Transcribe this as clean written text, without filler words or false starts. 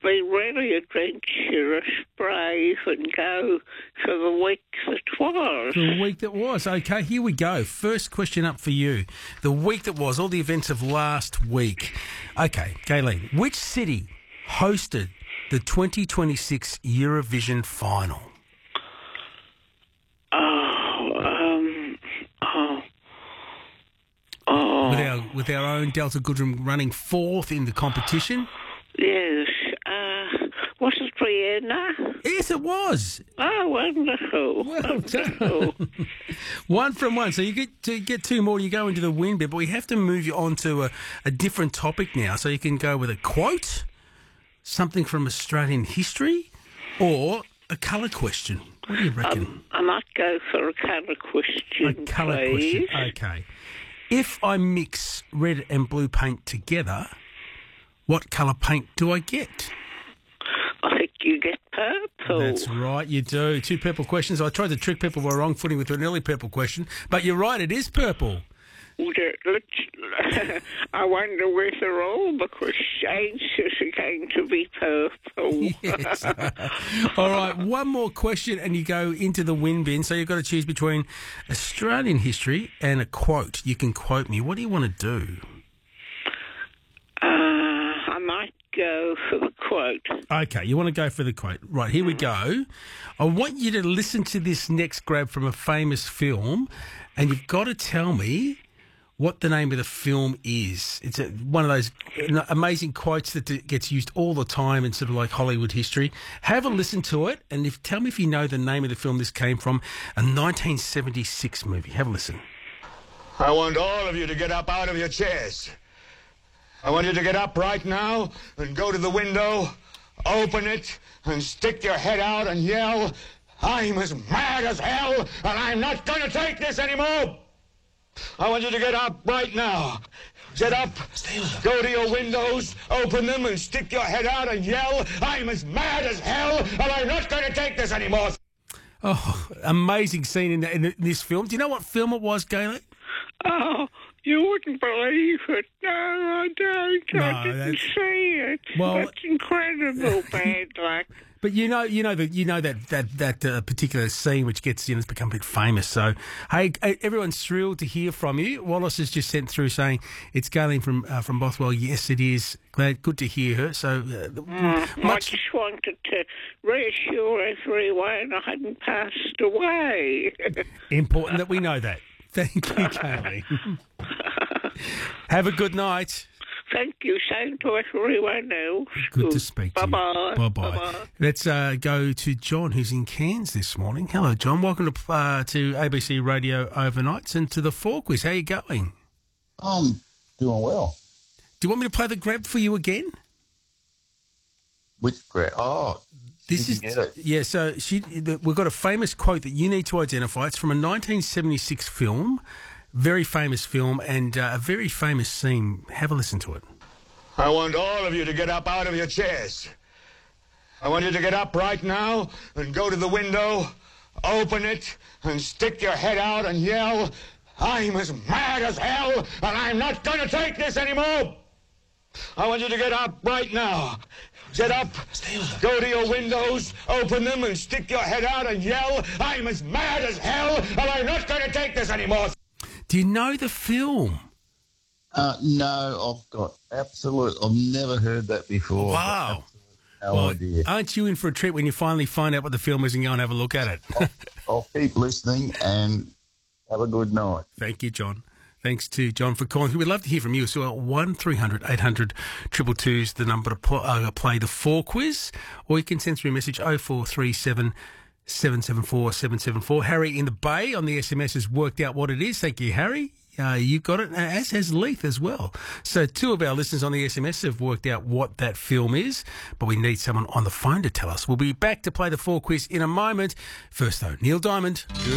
be really adventurous, brave, and go for the week that was. The week that was. Okay, here we go. First question up for you. The week that was, all the events of last week. Okay, Gayleen, which city hosted the 2026 Eurovision final? With our own Delta Goodrem running fourth in the competition? Yes. Was it Vienna? Yes, it was. Oh, wonderful. Well done. 1 from 1. So you get 2 more and you go into the win bit, but we have to move you on to a different topic now. So you can go with a quote, something from Australian history, or a colour question. What do you reckon? I might go for a colour question, A colour question. Okay. If I mix red and blue paint together, what colour paint do I get? I think you get purple. That's right, you do. 2 purple questions. I tried to trick people by wrong footing with an early purple question, but you're right, it is purple. I wonder whether all the answers are going to be purple. Yes. All right, one more question and you go into the win bin. So you've got to choose between Australian history and a quote. You can quote me. What do you want to do? I might go for the quote. Okay, you want to go for the quote. Right, here we go. I want you to listen to this next grab from a famous film, and you've got to tell me what the name of the film is. It's one of those amazing quotes that gets used all the time in sort of like Hollywood history. Have a listen to it, and tell me if you know the name of the film this came from, a 1976 movie. Have a listen. I want all of you to get up out of your chairs. I want you to get up right now and go to the window, open it, and stick your head out and yell, "I'm as mad as hell, and I'm not going to take this anymore!" I want you to get up right now. Get up, go to your windows, open them, and stick your head out and yell, "I'm as mad as hell, and I'm not going to take this anymore!" Oh, amazing scene in this film. Do you know what film it was, Gayleen? Oh, you wouldn't believe it. No, I don't. No, I didn't see it. Well, that's incredible bad luck. But you know that particular scene which gets it's become a bit famous. So hey, everyone's thrilled to hear from you. Wallace has just sent through saying it's Gayleen from Bothwell. Yes, it is. Good to hear her. So I just wanted to reassure everyone I hadn't passed away. Important that we know that. Thank you, Gayleen. Have a good night. Thank you. Same to everyone else. Good to speak to you. Bye-bye. Bye-bye. Bye-bye. Let's go to John, who's in Cairns this morning. Hello, John. Welcome to ABC Radio Overnights and to the 4 Quiz. How are you going? I'm doing well. Do you want me to play the grab for you again? Which grab? Oh, this is yeah. So we've got a famous quote that you need to identify. It's from a 1976 film, very famous film, and a very famous scene. Have a listen to it. I want all of you to get up out of your chairs. I want you to get up right now and go to the window, open it, and stick your head out and yell, "I'm as mad as hell, and I'm not going to take this anymore!" I want you to get up right now. Get up, go to your windows, open them, and stick your head out and yell, "I'm as mad as hell, and I'm not going to take this anymore!" Do you know the film? No, I've never heard that before. Wow. No idea. Aren't you in for a treat when you finally find out what the film is and go and have a look at it? I'll keep listening and have a good night. Thank you, John. Thanks to John for calling. We'd love to hear from you as well. 1300 800 222 is the number to play the 4 Quiz, or you can send through a message 0437 774 774. Harry in the Bay on the SMS has worked out what it is. Thank you, Harry. You've got it, as has Leith as well. So 2 of our listeners on the SMS have worked out what that film is, but we need someone on the phone to tell us. We'll be back to play the 4 Quiz in a moment. First, though, Neil Diamond.